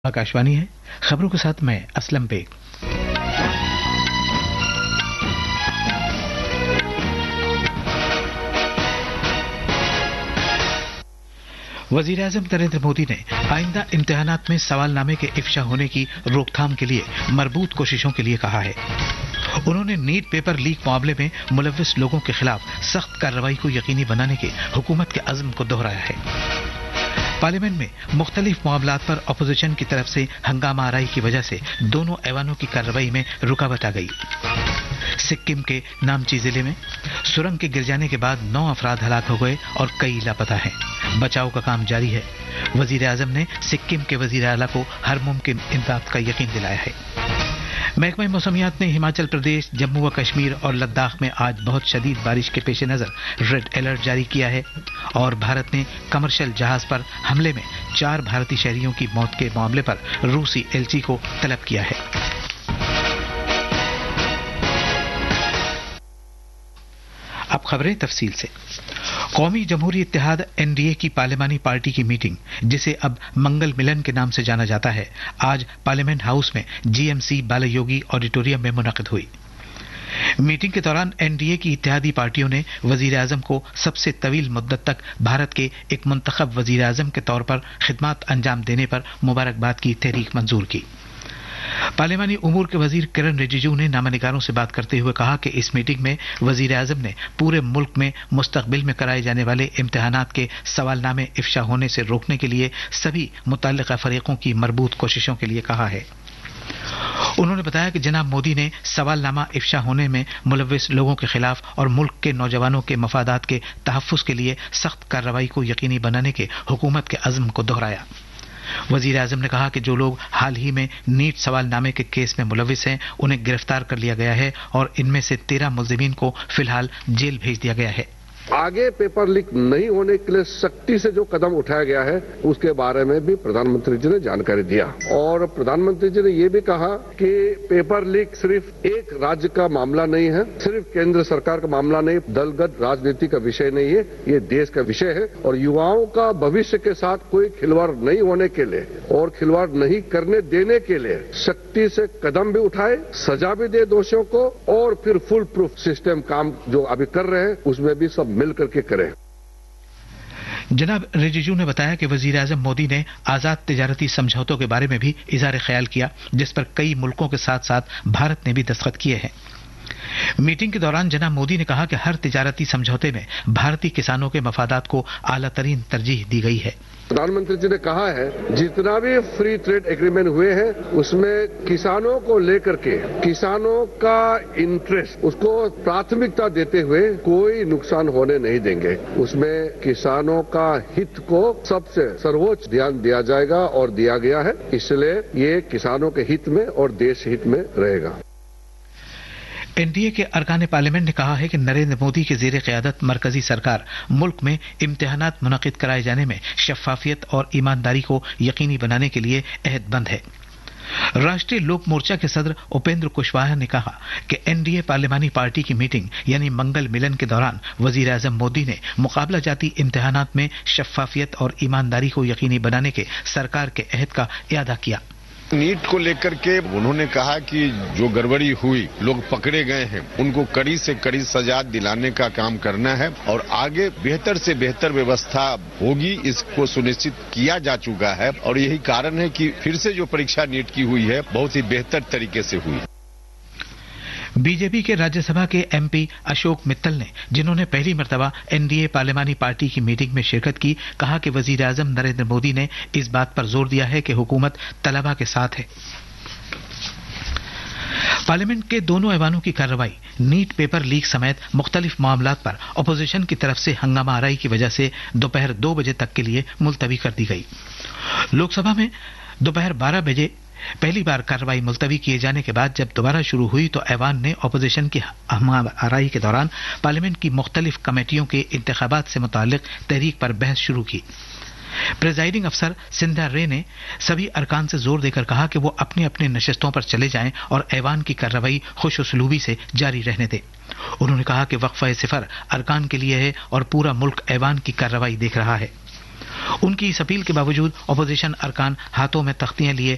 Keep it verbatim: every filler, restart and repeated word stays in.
आकाशवाणी है। खबरों के साथ मैं असलम बेग। वजीर आजम नरेंद्र मोदी ने आइंदा इम्तिहानात में सवालनामे के इफ्शा होने की रोकथाम के लिए मरबूत कोशिशों के लिए कहा है। उन्होंने नीट पेपर लीक मामले में मुलव्विस लोगों के खिलाफ सख्त कार्रवाई को यकीनी बनाने के हुकूमत के अज़्म को दोहराया है। पार्लियामेंट में मुख्तलिफ मामलात पर अपोजिशन की तरफ से हंगामा आराई की वजह से दोनों ऐवानों की कार्रवाई में रुकावट आ गई। सिक्किम के नामची जिले में सुरंग के गिर जाने के बाद नौ अफराद हलाक हो गए और कई लापता हैं। बचाव का काम जारी है। वजीर आजम ने सिक्किम के वजीर आला को हर मुमकिन इमदाद का यकीन दिलाया है। महकमा मौसमियात ने हिमाचल प्रदेश, जम्मू व कश्मीर और लद्दाख में आज बहुत शदीद बारिश के पेश नज़र रेड अलर्ट जारी किया है और भारत ने कमर्शियल जहाज पर हमले में चार भारतीय शहरियों की मौत के मामले पर रूसी एलची को तलब किया है। अब खबरें तफसील से। कौमी जमहूरी इत्तेहाद एनडीए की पार्लिमानी पार्टी की मीटिंग, जिसे अब मंगल मिलन के नाम से जाना जाता है, आज पार्लियामेंट हाउस में जीएमसी बालायोगी ऑडिटोरियम में मुनक़िद हुई। मीटिंग के दौरान एनडीए की इत्तेहादी पार्टियों ने वजीर आजम को सबसे तवील मुद्दत तक भारत के एक मुंतखब वजीर आजम के तौर पर खिदमत अंजाम देने पर मुबारकबाद की तहरीक मंजूर की। पार्लियामानी उमूर के वजीर किरण रिजिजू ने नामानिगारों से बात करते हुए कहा कि इस मीटिंग में वजीर आजम ने पूरे मुल्क में मुस्तकबिल में कराए जाने वाले इम्तिहानात के सवालनामे इफ्शा होने से रोकने के लिए सभी मुतल्लिका फरीकों की मरबूत कोशिशों के लिए कहा है। उन्होंने बताया कि जनाब मोदी ने सवालनामा इफ्शा होने में मुलव्विस लोगों के खिलाफ और मुल्क के नौजवानों के मफादात के तहफ़्फ़ुज़ के लिए सख्त कार्रवाई को यकीनी बनाने के हुकूमत के अज़्म को दोहराया। वजीर आजम ने कहा कि जो लोग हाल ही में नीट सवालनामे के केस में मुलव्विस हैं, उन्हें गिरफ्तार कर लिया गया है और इनमें से तेरह मुल्ज़िमीन को फिलहाल जेल भेज दिया गया है। आगे पेपर लीक नहीं होने के लिए सख्ती से जो कदम उठाया गया है, उसके बारे में भी प्रधानमंत्री जी ने जानकारी दिया और प्रधानमंत्री जी ने यह भी कहा कि पेपर लीक सिर्फ एक राज्य का मामला नहीं है, सिर्फ केंद्र सरकार का मामला नहीं, दलगत राजनीति का विषय नहीं है, ये देश का विषय है और युवाओं का भविष्य के साथ कोई खिलवाड़ नहीं होने के लिए और खिलवाड़ नहीं करने देने के लिए सख्ती से कदम भी उठाए, सजा भी दे दोषियों को और फिर फुल प्रूफ सिस्टम काम जो अभी कर रहे हैं उसमें भी सब मिल करके करें। जनाब रिजिजू ने बताया कि वजीर आजम मोदी ने आजाद तिजारती समझौतों के बारे में भी इज़हार ख्याल किया, जिस पर कई मुल्कों के साथ साथ भारत ने भी दस्तखत किए हैं। मीटिंग के दौरान जनाब मोदी ने कहा कि हर तिजारती समझौते में भारतीय किसानों के मफादात को आला तरीन तरजीह दी गई है। प्रधानमंत्री जी ने कहा है जितना भी फ्री ट्रेड एग्रीमेंट हुए हैं उसमें किसानों को लेकर के किसानों का इंटरेस्ट उसको प्राथमिकता देते हुए कोई नुकसान होने नहीं देंगे। उसमें किसानों का हित को सबसे सर्वोच्च ध्यान दिया जाएगा और दिया गया है, इसलिए ये किसानों के हित में और देश हित में रहेगा। एनडीए के अरकान पार्लियामेंट ने कहा है कि नरेंद्र मोदी की ज़ेरे क़यादत मरकजी सरकार मुल्क में इम्तिहानात मुनक़िद कराए जाने में शफ़ाफ़ियत और ईमानदारी को यकीनी बनाने के लिए अहदबंद है। राष्ट्रीय लोक मोर्चा के सदर उपेंद्र कुशवाहा ने कहा कि एनडीए पार्लियामानी पार्टी की मीटिंग यानी मंगल मिलन के दौरान वजीर आजम मोदी ने मुकाबला जाती इम्तिहानात में शफ़ाफ़ियत और ईमानदारी को यकीनी बनाने के सरकार के अहद का इयादा किया। नीट को लेकर के उन्होंने कहा कि जो गड़बड़ी हुई, लोग पकड़े गए हैं, उनको कड़ी से कड़ी सजा दिलाने का काम करना है और आगे बेहतर से बेहतर व्यवस्था होगी, इसको सुनिश्चित किया जा चुका है और यही कारण है कि फिर से जो परीक्षा नीट की हुई है बहुत ही बेहतर तरीके से हुई। बीजेपी के राज्यसभा के एमपी अशोक मित्तल ने, जिन्होंने पहली मर्तबा एनडीए पार्लियामानी पार्टी की मीटिंग में शिरकत की, कहा कि वजीर आजम नरेंद्र मोदी ने इस बात पर जोर दिया है कि हुकूमत तलबा के साथ है। पार्लियामेंट के दोनों ऐवानों की कार्रवाई नीट पेपर लीक समेत मुख्तलिफ मामलात पर अपोजिशन की तरफ से हंगामा आराई की वजह से दोपहर दो बजे तक के लिए मुलतवी कर दी गई। लोकसभा में दोपहर बारह बजे पहली बार कार्रवाई मुलतवी किए जाने के बाद जब दोबारा शुरू हुई तो ऐवान ने अपोजिशन की हंगामा आराई के दौरान पार्लियामेंट की मुख्तलिफ कमेटियों के इंतखाबात से मुताल्लिक तहरीक पर बहस शुरू की। प्रेजाइडिंग अफसर सिंधा रे ने सभी अरकान से जोर देकर कहा कि वो अपने अपने नशिस्तों पर चले जाएं और ऐवान की कार्रवाई खुश उसलूबी से जारी रहने दें। उन्होंने कहा कि वक्फा सिफर अरकान के लिए है और पूरा मुल्क ऐवान की कार्रवाई देख रहा है। उनकी इस अपील के बावजूद अपोजिशन अरकान हाथों में तख्तियां लिए